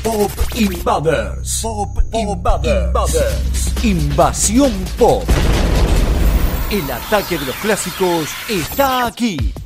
Pop Invaders. Pop Invaders. Invasión Pop. El ataque de los clásicos está aquí.